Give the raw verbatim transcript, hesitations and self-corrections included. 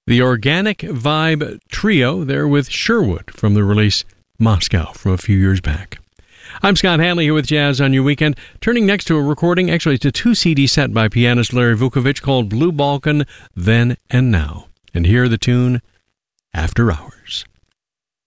The Organic Vibe Trio, there with Sherwood from the release Moscow from a few years back. I'm Scott Hanley here with Jazz on Your Weekend, turning next to a recording, actually it's a two-C D set by pianist Larry Vukovich called Blue Balkan, Then and Now. And here the tune, After Hours.